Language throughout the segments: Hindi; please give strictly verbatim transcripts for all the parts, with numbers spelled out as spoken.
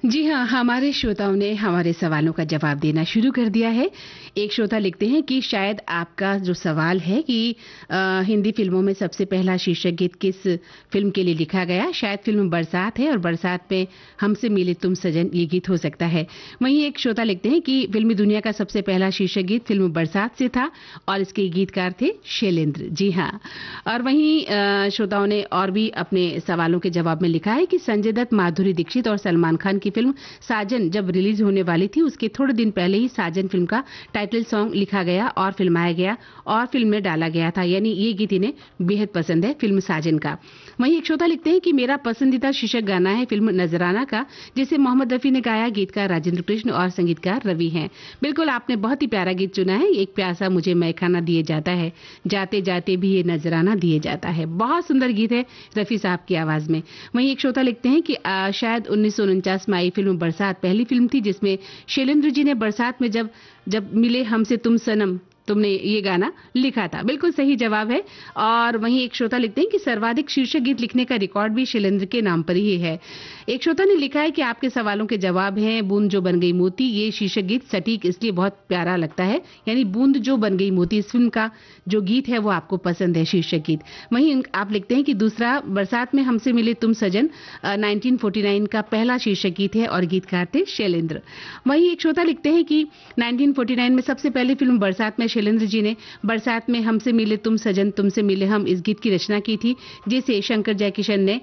जी हाँ, हमारे श्रोताओं ने हमारे सवालों का जवाब देना शुरू कर दिया है। एक श्रोता लिखते हैं कि शायद आपका जो सवाल है कि अ, हिंदी फिल्मों में सबसे पहला शीर्षक गीत किस फिल्म के लिए लिखा गया, शायद फिल्म बरसात है और बरसात में हमसे मिले तुम सजन ये गीत हो सकता है। वहीं एक श्रोता लिखते हैं कि फिल्मी दुनिया का सबसे पहला शीर्षक गीत फिल्म बरसात से था और इसके गीतकार थे शैलेंद्र। जी हाँ, और वहीं अ, श्रोताओं ने और भी अपने सवालों के जवाब में लिखा है कि संजय दत्त, माधुरी दीक्षित और सलमान खान की फिल्म साजन जब रिलीज होने वाली थी उसके थोड़े दिन पहले ही साजन फिल्म का टाइटल सॉन्ग लिखा गया और फिल्माया गया और फिल्म में डाला गया था, यानी ये गीत इन्हें बेहद पसंद है फिल्म साजन का। वहीं एक श्रोता लिखते हैं कि मेरा पसंदीदा शीर्षक गाना है फिल्म नजराना का, जिसे मोहम्मद रफी ने गाया, गीतकार राजेंद्र कृष्ण और संगीतकार रवि हैं। बिल्कुल आपने बहुत ही प्यारा गीत चुना है। एक प्यासा मुझे मैखाना दिए जाता है, जाते जाते भी ये नजराना दिए जाता है। बहुत सुंदर गीत है रफी साहब की आवाज में। वहीं एक श्रोता लिखते हैं कि आ, शायद उन्नीस सौ उनचास में आई फिल्म बरसात पहली फिल्म थी जिसमें शैलेंद्र जी ने बरसात में जब जब मिले हमसे तुम सनम तुमने ये गाना लिखा था। बिल्कुल सही जवाब है। और वहीं एक श्रोता लिखते हैं कि सर्वाधिक शीर्षक गीत लिखने का रिकॉर्ड भी शैलेंद्र के नाम पर ही है। एक श्रोता ने लिखा है कि आपके सवालों के जवाब हैं बूंद जो बन गई मोती। ये शीर्षक गीत सटीक इसलिए बहुत प्यारा लगता है, यानी बूंद जो बन गई मोती इस फिल्म का जो गीत है वो आपको पसंद है शीर्षक गीत। वहीं आप लिखते हैं कि दूसरा बरसात में हमसे मिले तुम सजन नाइनटीन फोर्टी नाइन का पहला शीर्षक गीत है और गीतकार थे शैलेंद्र। वहीं एक श्रोता लिखते हैं कि नाइनटीन फोर्टी नाइन में सबसे पहली फिल्म बरसात में शैलेंद्र जी ने बरसात में हमसे मिले तुम सजन तुमसे मिले हम इस गीत की रचना की थी, जिसे शंकर जयकिशन ने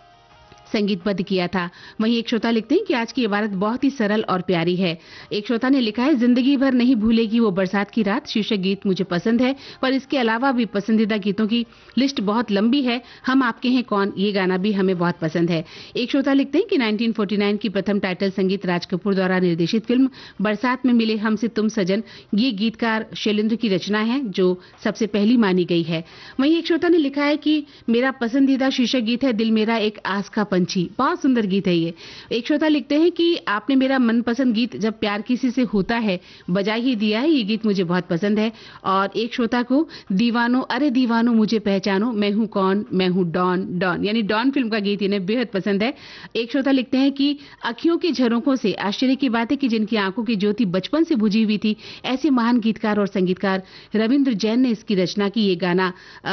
संगीतबद्ध किया था। वहीं एक श्रोता लिखते हैं कि आज की इबारत बहुत ही सरल और प्यारी है। एक श्रोता ने लिखा है जिंदगी भर नहीं भूलेगी वो बरसात की रात शीर्षक गीत मुझे पसंद है, पर इसके अलावा भी पसंदीदा गीतों की लिस्ट बहुत लंबी है। हम आपके हैं कौन ये गाना भी हमें बहुत पसंद है। एक श्रोता लिखते हैं कि नाइनटीन फोर्टी नाइन की प्रथम टाइटल संगीत राज कपूर द्वारा निर्देशित फिल्म बरसात में मिले हमसे तुम सजन ये गीतकार शैलेंद्र की रचना है जो सबसे पहली मानी गई है। वहीं एक श्रोता ने लिखा है कि मेरा पसंदीदा शीर्षक गीत है दिल मेरा एक आस का पंछी। बहुत सुंदर गीत है ये। एक श्रोता लिखते हैं कि आपने मेरा मनपसंद गीत जब प्यार किसी से होता है बजा ही दिया है, ये गीत मुझे बहुत पसंद है। और एक श्रोता को दीवानो अरे दीवानो मुझे पहचानो मैं हूं कौन मैं हूं डॉन डॉन यानी डॉन फिल्म का गीत इन्हें बेहद पसंद है। एक श्रोता लिखते हैं कि अखियों की झरोकों से आश्चर्य की बात है कि जिनकी आंखों की ज्योति बचपन से बुझी हुई थी ऐसे महान गीतकार और संगीतकार रविंद्र जैन ने इसकी रचना की। ये गाना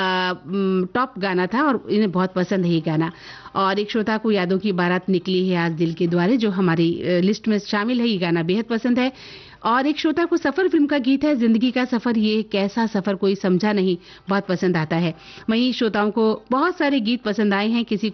टॉप गाना था और इन्हें बहुत पसंद है ये गाना। और एक श्रोता को यादों की बारात निकली है आज दिल के द्वारे जो हमारी लिस्ट में शामिल है, ये गाना बेहद पसंद है। और एक श्रोता को सफर फिल्म का गीत है जिंदगी का सफर ये कैसा सफर कोई समझा नहीं बहुत पसंद आता है। वहीं श्रोताओं को बहुत सारे गीत पसंद आए हैं, किसी